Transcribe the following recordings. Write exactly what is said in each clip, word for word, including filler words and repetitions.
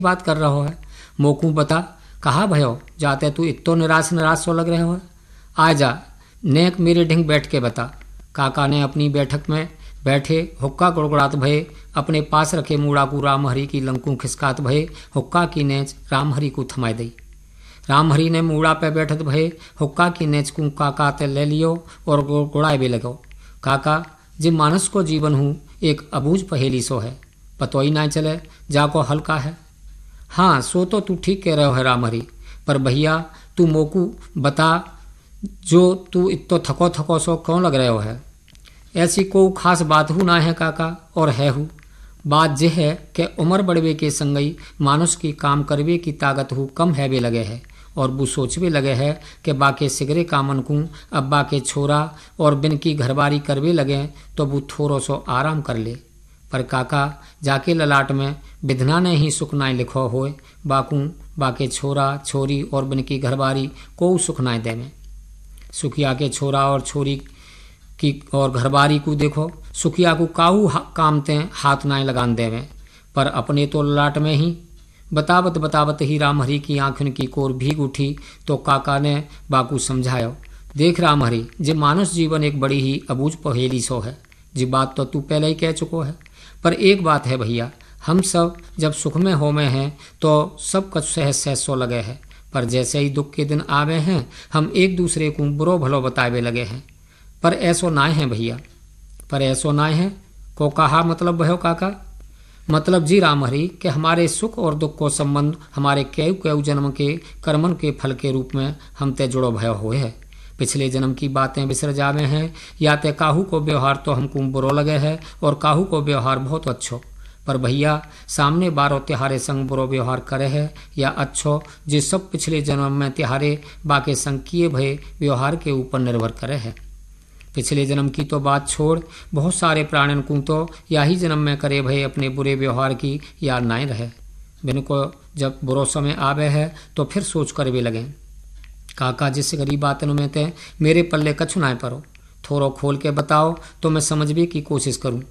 बात कर रहो है? मोकू बता, कहा भयो जाते तू इतो निराश निराश सो लग रहे हो है? आ जा नेक मेरे ढिंग बैठ के बता। काका ने अपनी बैठक में बैठे हुक्का गुड़गुड़ात भये अपने पास रखे मूड़ा को रामहरी की लंकू खिसकात भये हुक्का की नेच रामहरी को थमाई दई। रामहरी ने मूड़ा पे बैठत भये हुक्का की नेच को काका ते ले लियो और गुड़गुड़ाए भी लगो। काका जिम मानस को जीवन हूँ एक अबूझ पहेली सो है, पतो ही ना चले जाको हल्का है। हाँ सो तो तू ठीक कह रहे है रामहरी, पर भैया तू मोकू बता जो तू इतो थको थको सो क्यों लग रहे हो है? ऐसी को खास बात हूँ ना है काका, और है हूँ बात यह है कि उम्र बढ़वे के संगई मानुष की काम करवे की ताकत हूँ कम है भी लगे है, और वो सोचवे लगे है कि बाके सिगरे का मन को अब बाके छोरा और बिन की घरबारी करवे लगे तो वो थोड़ो सो आराम कर ले। पर काका जाके ललाट में विधना ने ही सुख नाय लिखो होए, बाकू बाके छोरा छोरी और बिन की घरबारी को सुख नाय दे में। सुखिया के छोरा और छोरी की और घरबारी को देखो, सुखिया को काऊ हा, कामते हाथ नाय लगान देवे, पर अपने तो ललाट में ही। बतावत बतावत ही रामहरी की आंखन की कोर भीग उठी तो काका ने बाकू समझायो, देख रामहरी जे मानुष जीवन एक बड़ी ही अबूझ पहेली सो है, जी बात तो तू पहले ही कह चुको है। पर एक बात है भैया, हम सब जब सुख में हो में हैं तो सब कुछ सहज सहज सो लगे हैं, पर जैसे ही दुख के दिन आवे हैं हम एक दूसरे को बुरो भलो बतावे लगे हैं। पर ऐसो ना है भैया, पर ऐसो ना है को कहा मतलब भयो काका? मतलब जी रामहरी कि हमारे सुख और दुख को संबंध हमारे कैव कैव जन्म के कर्मन के फल के रूप में हम ते जुड़ो भयो हुए है। पिछले जन्म की बातें बिसर जावे हैं, या ते काहू को व्यवहार तो हमको बुरो लगे है और काहू को व्यवहार बहुत अच्छो। पर भैया सामने बारो त्योहारे संग बुरो व्यवहार करे है या अच्छो, जिस सब पिछले जन्म में त्योहारे बाके संग किए भये व्यवहार के ऊपर निर्भर करे है। पिछले जन्म की तो बात छोड़, बहुत सारे प्राणन को तो या ही जन्म में करे भये अपने बुरे व्यवहार की याद नाय रहे। बिन को जब बुरो समय आवे है तो फिर सोच कर भी लगे। काका जिस गरीब बातन में ते मेरे पल्ले कछु नाय परो, थोड़ो खोल के बताओ तो मैं समझने की कोशिश करूं।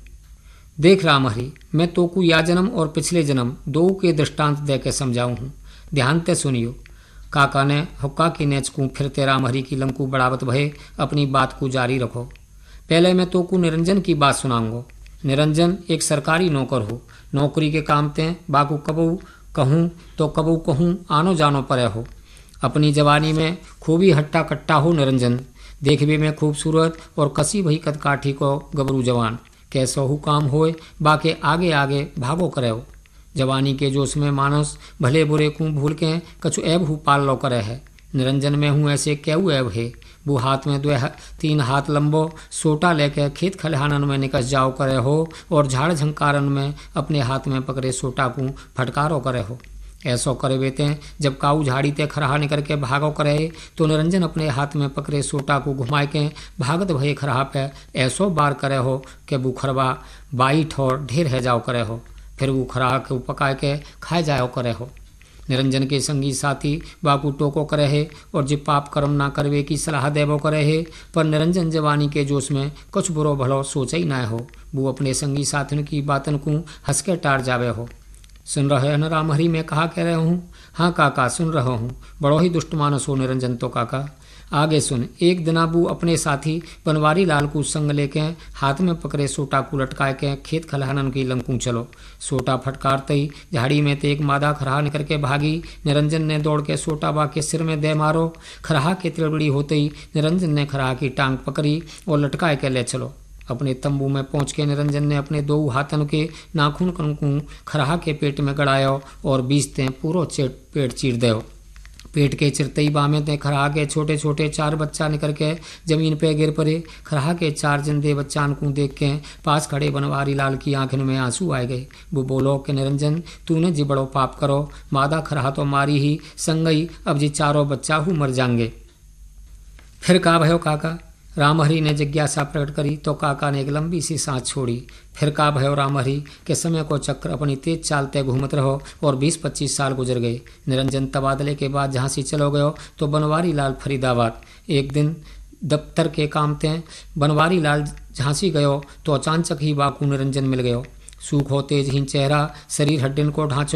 देख रामहरी, मैं तो को या जन्म और पिछले जन्म दो के दृष्टांत दे के समझाऊं हूँ, ध्यान ते सुनियो। काका ने हुक्का की नेच को फिरते रामहरी की लंकू बढ़ावत भये अपनी बात को जारी रखो। पहले मैं तो को निरंजन की बात सुनाऊंगो। निरंजन एक सरकारी नौकर हो, नौकरी के काम ते बाकू कबू कहूँ तो कबू कहूँ आनो जानो परे हो। अपनी जवानी में खूबी हट्टा कट्टा हो निरंजन, देखने में खूबसूरत और कसी भई कदकाठी को गबरू जवान, कैसो हु काम होए बाके आगे आगे भागो करे हो। जवानी के जोश में मानस भले बुरे को भूल के कछु ऐब हु पाल लो करे है। निरंजन में हूँ ऐसे क्यों ऐब है, वो हाथ में दो तीन हाथ लंबो सोटा लेके खेत खलिहानन में निकस जाओ करे हो और झाड़ झंकारन में अपने हाथ में पकड़े सोटा को फटकारो करे हो। ऐसो करे बेते जब काऊ झाड़ी ते खरहा निकल के भागो करे तो निरंजन अपने हाथ में पकड़े सोटा को घुमाए के भागत भये खरहा पे ऐसो बार करे हो कि वो खरबा बाई ठोर ढेर है जाओ करे हो, फिर वो खरहा के पकाए के खाए जाओ करे हो। निरंजन के संगी साथी बाकू टोको करे है और जे पाप कर्म ना करवे की सलाह देवो करे है, पर निरंजन जवानी के जोश में कुछ बुरो भलो सोचा ही ना हो। वो अपने संगी साथियों की बातन को हंस के टार जावे हो। सुन रहे हैं न रामहरी, मैं कहा कह रहा हूँ? हाँ काका सुन रहा हूँ, बड़ो ही दुष्ट मानस हो निरंजन तो काका। आगे सुन। एक दिन अबू अपने साथी बनवारी लाल को संग लेके हाथ में पकड़े सोटा को लटकाए के खेत खलिहानन की लंकू चलो। सोटा फटकारते ही झाड़ी में ते एक मादा खरहा निकल के भागी। निरंजन ने दौड़ के सोटा बा के सिर में दे मारो। खरहा के तिलबड़ी होते ही निरंजन ने खरहा की टांग पकड़ी और लटकाए के ले चलो। अपने तंबू में पहुंच के निरंजन ने अपने दो हाथन के नाखून को खरहा के पेट में गड़ायो और बीजते पूरो पेट चीर दो। पेट के चिरते ही बामे ते खरहा के छोटे छोटे चार बच्चा निकल के जमीन पे गिर पड़े। खरहा के चार जिंदे बच्चान को देख के पास खड़े बनवारी लाल की आंखन में आंसू आए गए। वो बोलो कि निरंजन तूने जी बड़ो पाप करो, मादा खरहा तो मारी ही संगई, अब जी चारों बच्चा हूँ मर जाएंगे। फिर का भयो काका? रामहरी ने जिज्ञासा प्रकट करी तो काका ने एक लंबी सी सांस छोड़ी। फिर का भयो रामहरी के समय को चक्र अपनी तेज चालते घूमत रहो और बीस पच्चीस साल गुजर गए। निरंजन तबादले के बाद झांसी चलो गयो तो बनवारी लाल फरीदाबाद। एक दिन दफ्तर के काम थे बनवारी लाल झांसी गयो तो अचानक ही बाकू निरंजन मिल गयो। सूखो तेज ही चेहरा, शरीर हड्डिन को ढांचो